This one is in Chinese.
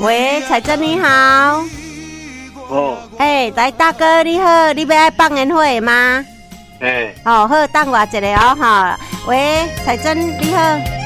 喂，彩珍你好。 哦， 来大哥你好，你要爱放烟火吗？好，等我一下哦哈。喂，彩珍你好。